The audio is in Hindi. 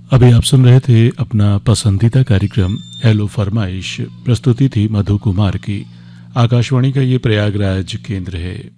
अभी आप सुन रहे थे अपना पसंदीदा कार्यक्रम हेलो फरमाइश। प्रस्तुति थी मधु कुमार की। आकाशवाणी का ये प्रयागराज केंद्र है।